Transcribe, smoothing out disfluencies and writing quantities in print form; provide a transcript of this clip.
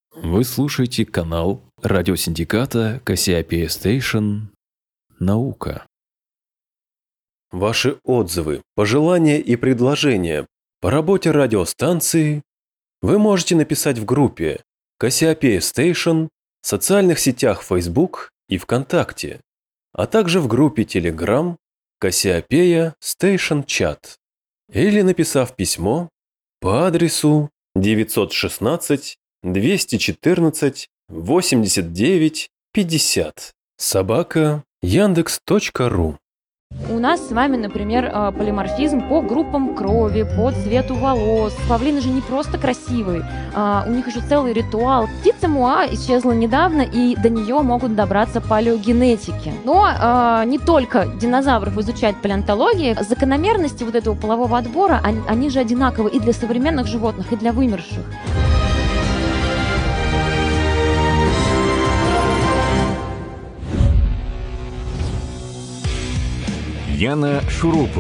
Вы слушаете канал радиосиндиката Кассиопея Station «Наука». Ваши отзывы, пожелания и предложения по работе радиостанции вы можете написать в группе Кассиопея Station в социальных сетях Facebook и ВКонтакте, а также в группе Telegram Кассиопея Station Chat или написав письмо по адресу 916 214 89 50 @yandex.ru. У нас с вами, например, полиморфизм по группам крови, по цвету волос. Павлины же не просто красивые, у них еще целый ритуал. Птица муа исчезла недавно, и до нее могут добраться палеогенетики. Но не только динозавров изучает палеонтология. Закономерности вот этого полового отбора, они же одинаковы и для современных животных, и для вымерших. Яна Шурупова.